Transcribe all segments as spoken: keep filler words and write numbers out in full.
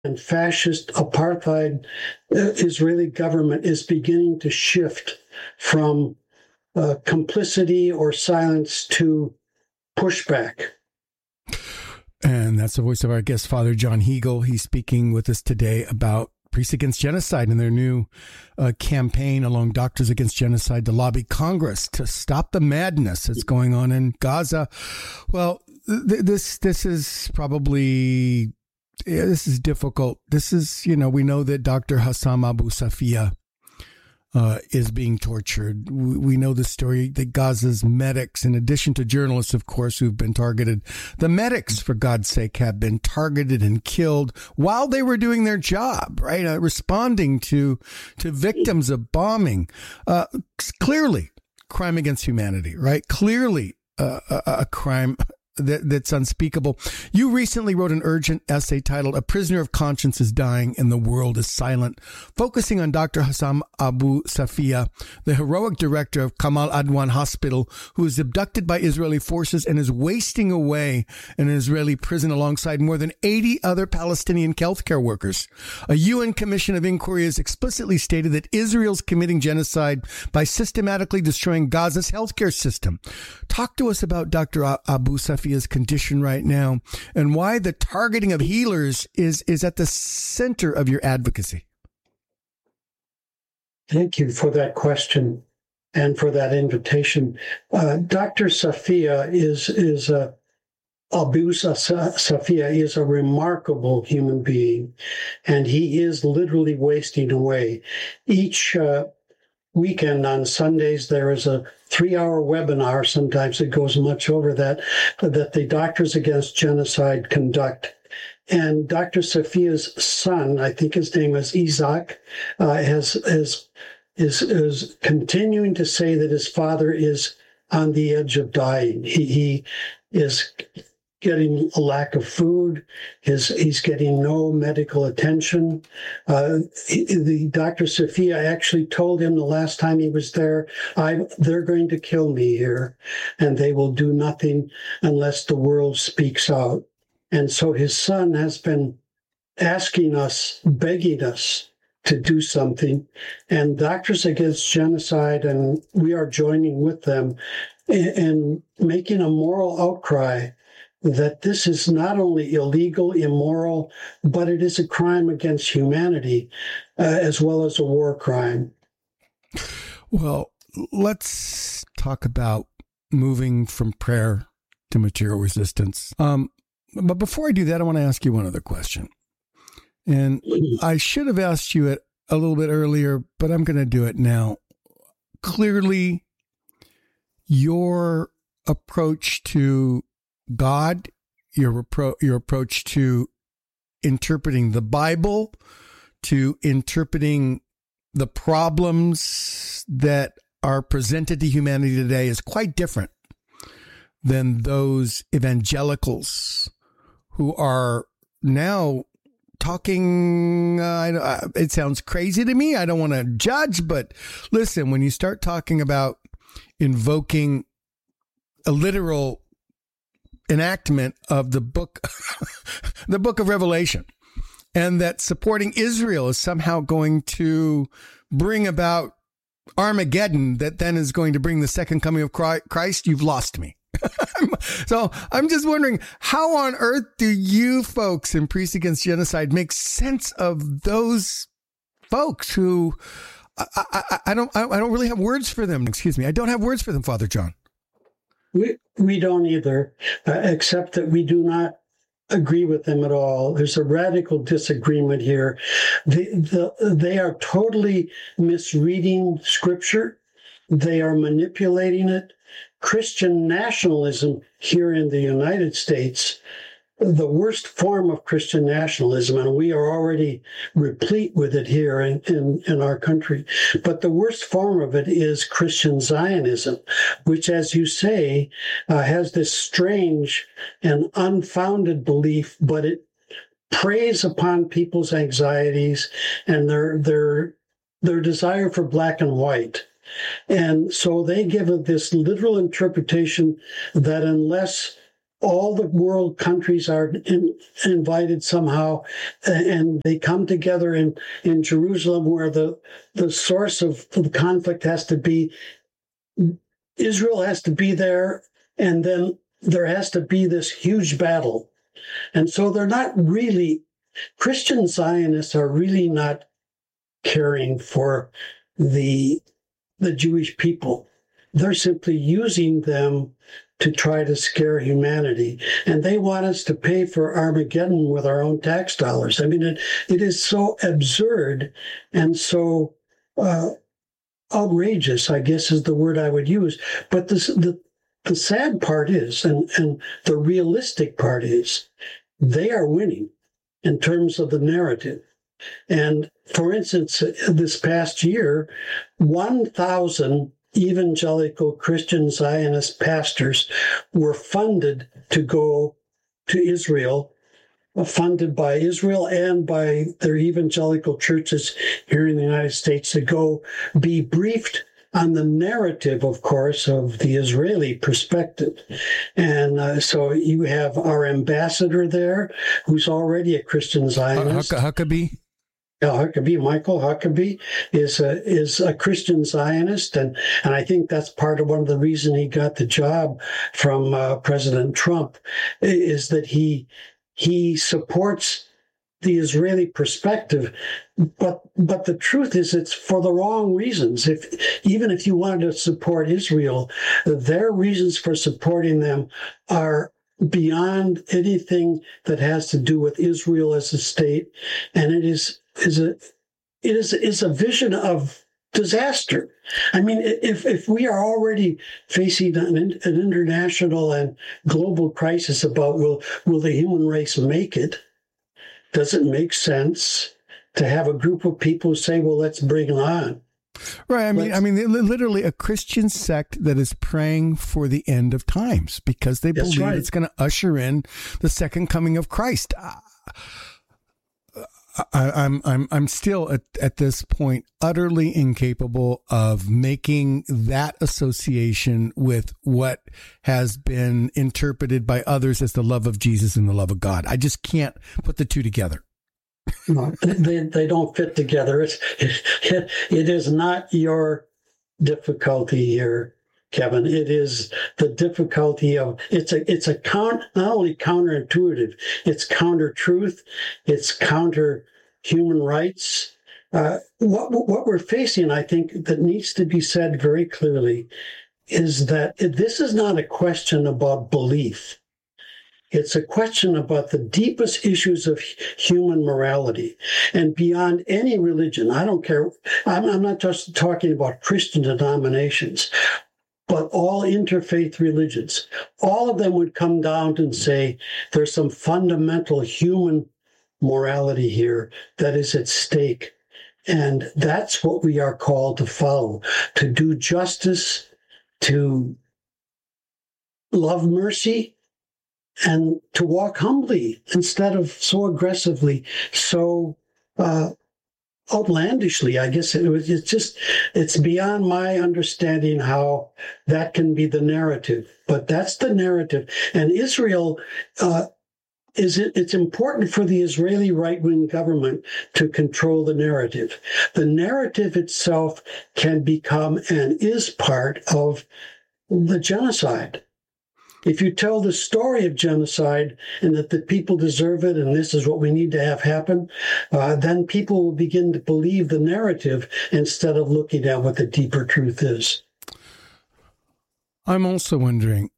and fascist apartheid uh, Israeli government is beginning to shift from uh, complicity or silence to pushback. And that's the voice of our guest, Father John Hegel. He's speaking with us today about Priests Against Genocide and their new uh, campaign along Doctors Against Genocide to lobby Congress to stop the madness that's going on in Gaza. Well, th- this this is probably, yeah, this is difficult. This is, you know, we know that Doctor Hussam Abu Safia Uh, is being tortured. We, we know the story that Gaza's medics, in addition to journalists, of course, who've been targeted, the medics, for God's sake, have been targeted and killed while they were doing their job, right? Uh, responding to to victims of bombing. Uh, clearly, crime against humanity, right? Clearly, uh, a, a crime that, that's unspeakable. You recently wrote an urgent essay titled "A Prisoner of Conscience is Dying and the World is Silent," focusing on Doctor Hussam Abu Safia, the heroic director of Kamal Adwan Hospital, who was abducted by Israeli forces and is wasting away in an Israeli prison alongside more than eighty other Palestinian healthcare workers. A U N Commission of Inquiry has explicitly stated that Israel's committing genocide by systematically destroying Gaza's healthcare system. Talk to us about Doctor Abu Safia's condition right now and why the targeting of healers is, is at the center of your advocacy. Thank you for that question and for that invitation. Uh, Doctor Safia is, is a, Abu Safia is a remarkable human being, and he is literally wasting away. Each uh, weekend on Sundays, there is a three-hour webinar, sometimes it goes much over that, that the Doctors Against Genocide conduct. And Doctor Safia's son, I think his name is Isaac, uh, has, has, is, is continuing to say that his father is on the edge of dying. He, he is getting a lack of food. His, he's getting no medical attention. Uh, he, the Doctor Safia actually told him the last time he was there, I, they're going to kill me here, and they will do nothing unless the world speaks out. And so his son has been asking us, begging us to do something. And Doctors Against Genocide, and we are joining with them in, in making a moral outcry that this is not only illegal, immoral, but it is a crime against humanity, uh, as well as a war crime. Well, let's talk about moving from prayer to material resistance. Um, but before I do that, I want to ask you one other question. And I should have asked you it a little bit earlier, but I'm going to do it now. Clearly, your approach to God, your appro- your approach to interpreting the Bible, to interpreting the problems that are presented to humanity today is quite different than those evangelicals who are now talking, uh, I, it sounds crazy to me. I don't want to judge, but listen, when you start talking about invoking a literal enactment of the book, the book of Revelation, and that supporting Israel is somehow going to bring about Armageddon that then is going to bring the second coming of Christ, you've lost me. So I'm just wondering, how on earth do you folks in Priests Against Genocide make sense of those folks who I, I, I don't I don't really have words for them. Excuse me. I don't have words for them, Father John. We we don't either, uh, except that we do not agree with them at all. There's a radical disagreement here. The, the, they are totally misreading Scripture. They are manipulating it. Christian nationalism here in the United States, the worst form of Christian nationalism, and we are already replete with it here in, in, in our country. But the worst form of it is Christian Zionism, which, as you say, uh, has this strange and unfounded belief, but it preys upon people's anxieties and their their their desire for black and white. And so they give it this literal interpretation that unless all the world countries are in, invited somehow, and they come together in, in Jerusalem, where the, the source of the conflict has to be, Israel has to be there, and then there has to be this huge battle. And so they're not really, Christian Zionists are really not caring for the, the Jewish people. They're simply using them to try to scare humanity. And they want us to pay for Armageddon with our own tax dollars. I mean, it, it is so absurd and so uh, outrageous, I guess is the word I would use. But this, the the sad part is, and, and the realistic part is, they are winning in terms of the narrative. And for instance, this past year, one thousand evangelical Christian Zionist pastors were funded to go to Israel, funded by Israel and by their evangelical churches here in the United States, to go be briefed on the narrative, of course, of the Israeli perspective. And uh, so you have our ambassador there, who's already a Christian Zionist. Huckabee? Yeah, Huckabee, Michael Huckabee is a, is a Christian Zionist, and, and I think that's part of one of the reasons he got the job from uh, President Trump, is that he he supports the Israeli perspective, but but the truth is it's for the wrong reasons. If even if you wanted to support Israel, their reasons for supporting them are beyond anything that has to do with Israel as a state, and it is is a it is is a vision of disaster. I mean, if if we are already facing an, an international and global crisis about will will the human race make it, does it make sense to have a group of people say, well, let's bring it on? Right. I mean, let's, I mean, literally a Christian sect that is praying for the end of times because they believe right. it's going to usher in the second coming of Christ. I, I'm I'm I'm still at, at this point utterly incapable of making that association with what has been interpreted by others as the love of Jesus and the love of God. I just can't put the two together. No, they they don't fit together. It's it, it is not your difficulty here, Kevin. It is the difficulty of it's a it's a count not only counterintuitive, it's counter truth, it's counter human rights. Uh, what what we're facing, I think, that needs to be said very clearly, is that this is not a question about belief. It's a question about the deepest issues of human morality, and beyond any religion. I don't care. I'm, I'm not just talking about Christian denominations, but all interfaith religions. All of them would come down and say there's some fundamental human morality here that is at stake. And that's what we are called to follow, to do justice, to love mercy, and to walk humbly instead of so aggressively, so uh, outlandishly. I guess it was. It's just. It's beyond my understanding how that can be the narrative. But that's the narrative. And Israel uh, is. It, it's important for the Israeli right-wing government to control the narrative. The narrative itself can become and is part of the genocide. If you tell the story of genocide and that the people deserve it and this is what we need to have happen, uh, then people will begin to believe the narrative instead of looking at what the deeper truth is. I'm also wondering,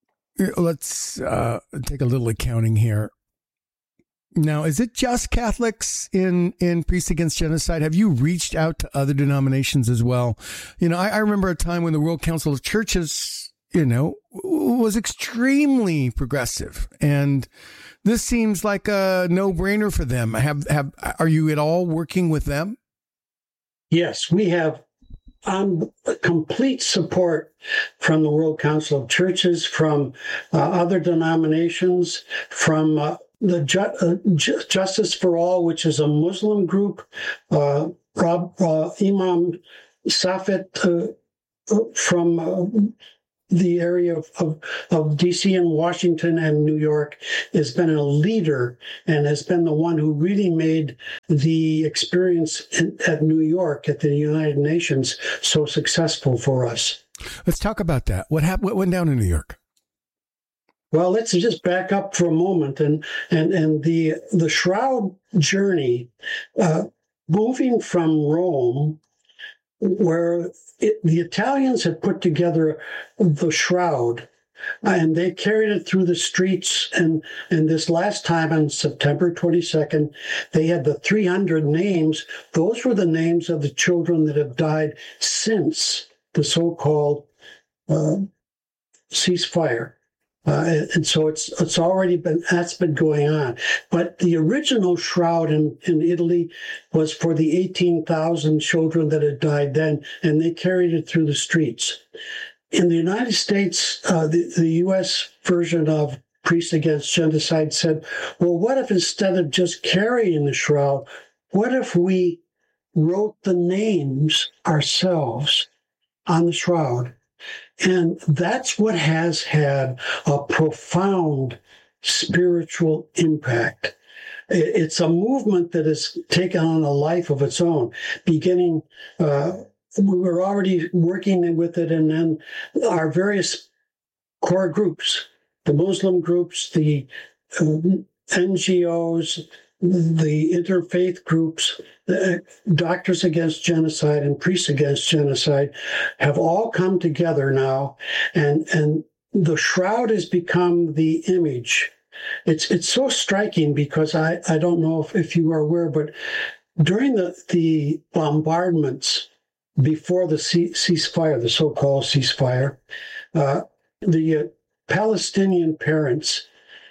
let's uh, take a little accounting here. Now, is it just Catholics in, in Priests Against Genocide? Have you reached out to other denominations as well? You know, I, I remember a time when the World Council of Churches, you know, was extremely progressive, and this seems like a no-brainer for them. Have have are you at all working with them? Yes, we have um, complete support from the World Council of Churches, from uh, other denominations, from uh, the Ju- uh, Ju- Justice for All, which is a Muslim group. Uh, Rob, uh, Imam Safet uh, from. Uh, the area of, of, of D C and Washington and New York has been a leader and has been the one who really made the experience in, at New York at the United Nations so successful for us. Let's talk about that. What happened? What went down in New York? Well, let's just back up for a moment, and and and the the shroud journey, uh, moving from Rome, where it, the Italians had put together the shroud, and they carried it through the streets. And and this last time on September twenty-second, they had the three hundred names. Those were the names of the children that have died since the so-called uh, ceasefire. Uh, and so it's it's already been, that's been going on. But the original shroud in, in Italy was for the eighteen thousand children that had died then, and they carried it through the streets. In the United States, uh, the, the U S version of Priests Against Genocide said, well, what if instead of just carrying the shroud, what if we wrote the names ourselves on the shroud? And that's what has had a profound spiritual impact. It's a movement that has taken on a life of its own, beginning, uh, we were already working with it, and then our various core groups, the Muslim groups, the um, N G Os, the interfaith groups, the Doctors Against Genocide and Priests Against Genocide have all come together now, and and the shroud has become the image. It's it's so striking because I, I don't know if, if you are aware, but during the, the bombardments before the ceasefire, the so-called ceasefire, uh, the uh, Palestinian parents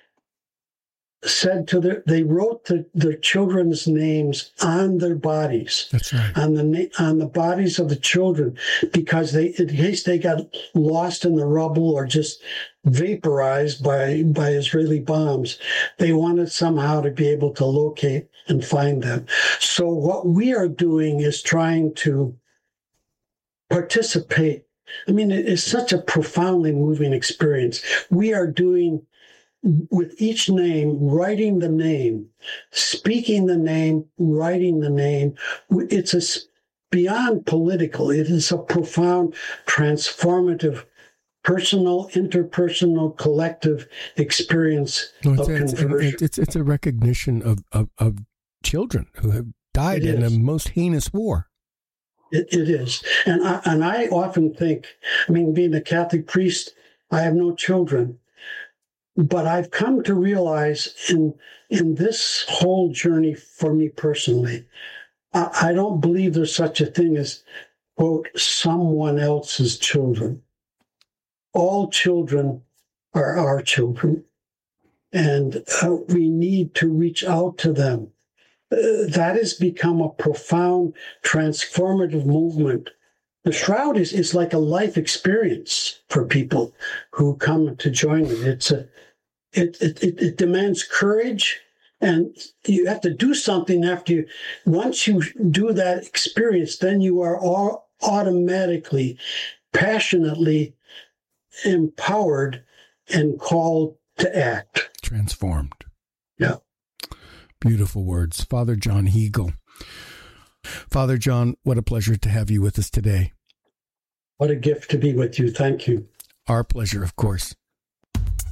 said to their, they wrote the, their children's names on their bodies. That's right. On the on the bodies of the children, because they, in case they got lost in the rubble or just vaporized by by Israeli bombs, they wanted somehow to be able to locate and find them. So what we are doing is trying to participate. I mean, it is such a profoundly moving experience. We are doing, with each name, writing the name, speaking the name, writing the name. It's a, beyond political. It is a profound, transformative, personal, interpersonal, collective experience no, it's, of it's, conversion. It's, it's a recognition of, of, of children who have died It in is. a most heinous war. It, it is. And I, and I often think, I mean, being a Catholic priest, I have no children. But I've come to realize in in this whole journey for me personally, I, I don't believe there's such a thing as, quote, someone else's children. All children are our children, and uh, we need to reach out to them. Uh, that has become a profound, transformative movement. The shroud is, is like a life experience for people who come to join it. It's a It, it it demands courage, and you have to do something after you. Once you do that experience, then you are all automatically, passionately empowered and called to act. Transformed. Yeah. Beautiful words. Father John Hegel. Father John, what a pleasure to have you with us today. What a gift to be with you. Thank you. Our pleasure, of course.